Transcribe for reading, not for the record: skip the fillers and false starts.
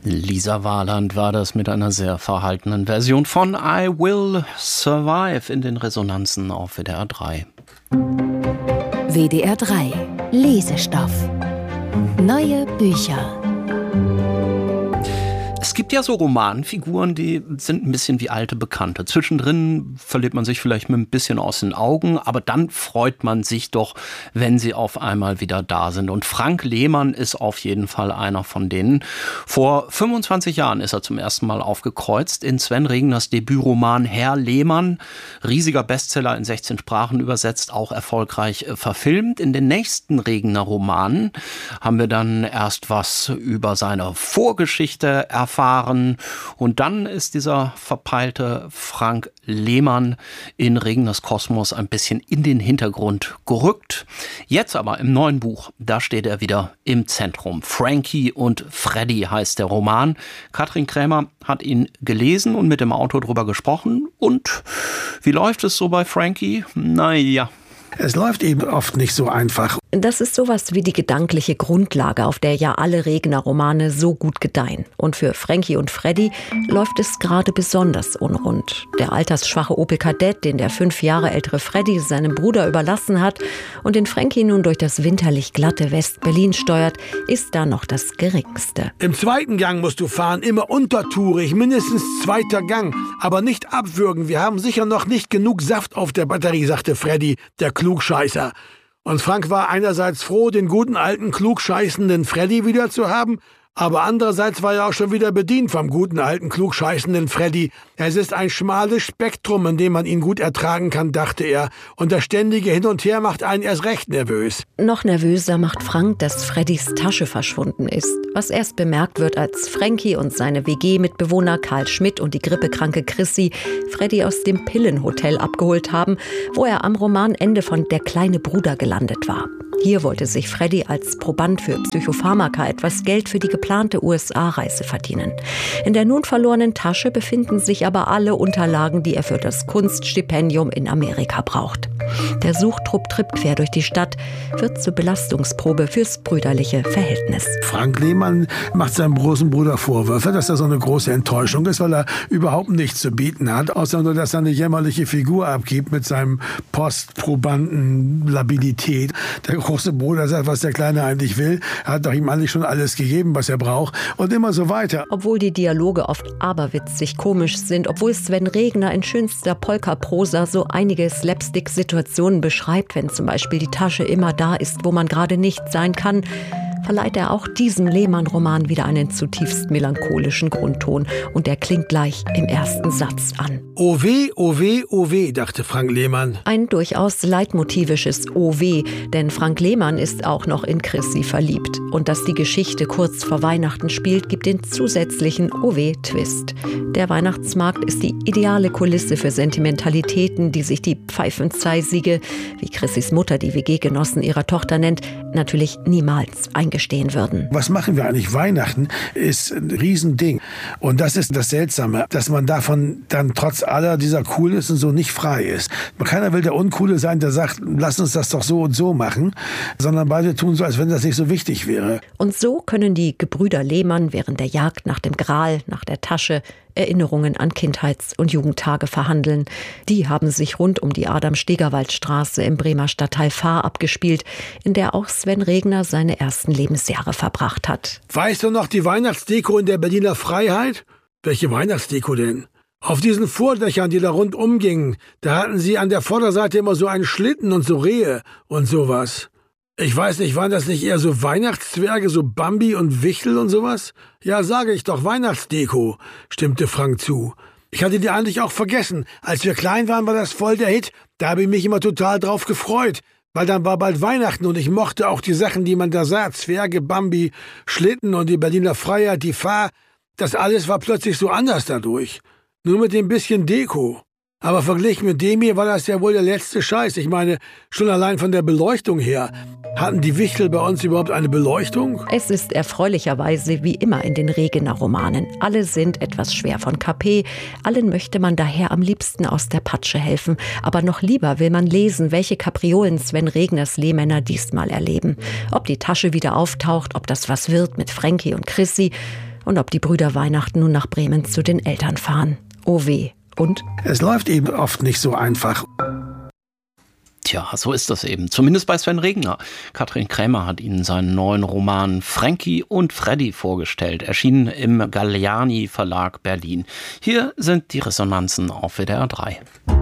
Lisa Warland war das mit einer sehr verhaltenen Version von I Will Survive in den Resonanzen auf WDR 3. WDR 3 Lesestoff. Neue Bücher. Es gibt ja so Romanfiguren, die sind ein bisschen wie alte Bekannte. Zwischendrin verliert man sich vielleicht mit ein bisschen aus den Augen, aber dann freut man sich doch, wenn sie auf einmal wieder da sind. Und Frank Lehmann ist auf jeden Fall einer von denen. Vor 25 Jahren ist er zum ersten Mal aufgekreuzt in Sven Regners Debütroman Herr Lehmann. Riesiger Bestseller, in 16 Sprachen übersetzt, auch erfolgreich verfilmt. In den nächsten Regner Romanen haben wir dann erst was über seine Vorgeschichte erfahren. Und dann ist dieser verpeilte Frank Lehmann in Regners Kosmos ein bisschen in den Hintergrund gerückt. Jetzt aber im neuen Buch, da steht er wieder im Zentrum. Frankie und Freddy heißt der Roman. Katrin Krämer hat ihn gelesen und mit dem Autor drüber gesprochen. Und wie läuft es so bei Frankie? Naja. Es läuft eben oft nicht so einfach. Das ist sowas wie die gedankliche Grundlage, auf der ja alle Regner-Romane so gut gedeihen. Und für Frankie und Freddy läuft es gerade besonders unrund. Der altersschwache Opel Kadett, den der 5 Jahre ältere Freddy seinem Bruder überlassen hat und den Frankie nun durch das winterlich glatte West-Berlin steuert, ist da noch das Geringste. Im zweiten Gang musst du fahren, immer untertourig, mindestens 2. Gang. Aber nicht abwürgen, wir haben sicher noch nicht genug Saft auf der Batterie, sagte Freddy, der Klugscheißer. Und Frank war einerseits froh, den guten alten klugscheißenden Freddy wieder zu haben, aber andererseits war er auch schon wieder bedient vom guten alten klugscheißenden Freddy. Es ist ein schmales Spektrum, in dem man ihn gut ertragen kann, dachte er. Und das ständige Hin und Her macht einen erst recht nervös. Noch nervöser macht Frank, dass Freddys Tasche verschwunden ist. Was erst bemerkt wird, als Frankie und seine WG-Mitbewohner Karl Schmidt und die grippekranke Chrissy Freddy aus dem Pillenhotel abgeholt haben, wo er am Romanende von Der kleine Bruder gelandet war. Hier wollte sich Freddy als Proband für Psychopharmaka etwas Geld für die geplante USA-Reise verdienen. In der nun verlorenen Tasche befinden sich aber alle Unterlagen, die er für das Kunststipendium in Amerika braucht. Der Suchtrupp trippt quer durch die Stadt, wird zur Belastungsprobe fürs brüderliche Verhältnis. Frank Lehmann macht seinem großen Bruder Vorwürfe, dass er so eine große Enttäuschung ist, weil er überhaupt nichts zu bieten hat, außer nur, dass er eine jämmerliche Figur abgibt mit seinem Postprobanden-Labilität. Der große Bruder sagt, was der Kleine eigentlich will. Er hat doch ihm eigentlich schon alles gegeben, was er braucht. Und immer so weiter. Obwohl die Dialoge oft aberwitzig komisch sind, obwohl Sven Regner in schönster Polka-Prosa so einige Slapstick-Situationen beschreibt, wenn zum Beispiel die Tasche immer da ist, wo man gerade nicht sein kann, verleiht er auch diesem Lehmann-Roman wieder einen zutiefst melancholischen Grundton. Und der klingt gleich im ersten Satz an. Oh weh, oh weh, oh weh, dachte Frank Lehmann. Ein durchaus leitmotivisches Oh weh, denn Frank Lehmann ist auch noch in Chrissy verliebt. Und dass die Geschichte kurz vor Weihnachten spielt, gibt den zusätzlichen Oh weh-Twist. Der Weihnachtsmarkt ist die ideale Kulisse für Sentimentalitäten, die sich die Pfeifenzeisige, wie Chrissys Mutter die WG-Genossen ihrer Tochter nennt, natürlich niemals eingestehen würden. Was machen wir eigentlich? Weihnachten ist ein Riesending. Und das ist das Seltsame, dass man davon dann trotz aller dieser Coolness und so nicht frei ist. Keiner will der Uncoole sein, der sagt, lass uns das doch so und so machen, sondern beide tun so, als wenn das nicht so wichtig wäre. Und so können die Gebrüder Lehmann während der Jagd nach dem Gral, nach der Tasche, Erinnerungen an Kindheits- und Jugendtage verhandeln. Die haben sich rund um die Adam-Stegerwald-Straße im Bremer Stadtteil Fahr abgespielt, in der auch Sven Regner seine ersten Lebensjahre verbracht hat. Weißt du noch die Weihnachtsdeko in der Berliner Freiheit? Welche Weihnachtsdeko denn? Auf diesen Vordächern, die da rundum gingen, da hatten sie an der Vorderseite immer so einen Schlitten und so Rehe und sowas. Ich weiß nicht, waren das nicht eher so Weihnachtszwerge, so Bambi und Wichtel und sowas? Ja, sage ich doch, Weihnachtsdeko, stimmte Frank zu. Ich hatte die eigentlich auch vergessen. Als wir klein waren, war das voll der Hit. Da habe ich mich immer total drauf gefreut. Weil dann war bald Weihnachten und ich mochte auch die Sachen, die man da sah. Zwerge, Bambi, Schlitten und die Berliner Freiheit, die Fahr. Das alles war plötzlich so anders dadurch. Nur mit dem bisschen Deko. Aber verglichen mit dem hier war das ja wohl der letzte Scheiß. Ich meine, schon allein von der Beleuchtung her. Hatten die Wichtel bei uns überhaupt eine Beleuchtung? Es ist erfreulicherweise wie immer in den Regener Romanen. Alle sind etwas schwer von KP. Allen möchte man daher am liebsten aus der Patsche helfen. Aber noch lieber will man lesen, welche Kapriolen Sven Regners Lehmänner diesmal erleben. Ob die Tasche wieder auftaucht, ob das was wird mit Frankie und Chrissy. und ob die Brüder Weihnachten nun nach Bremen zu den Eltern fahren. Oh weh. Und? Es läuft eben oft nicht so einfach. Tja, so ist das eben. Zumindest bei Sven Regner. Katrin Krämer hat Ihnen seinen neuen Roman Frankie und Freddy vorgestellt, erschienen im Galliani Verlag Berlin. Hier sind die Resonanzen auf WDR 3.